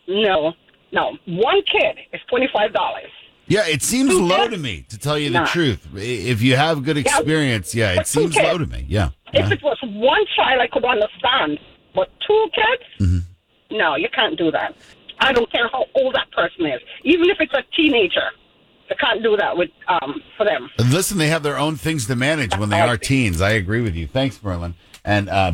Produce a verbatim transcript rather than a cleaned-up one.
No, no. One kid is twenty-five dollars. Yeah, it seems Two low kids? to me, to tell you the Nah. truth. I- If you have good experience, yeah, but it two seems kids. low to me. Yeah. If yeah. it was one child, I could understand. But two kids? Mm-hmm. No, you can't do that. I don't care how old that person is. Even if it's a teenager, you can't do that with um for them. Listen, they have their own things to manage when they are teens. I agree with you. Thanks, Merlin. And uh,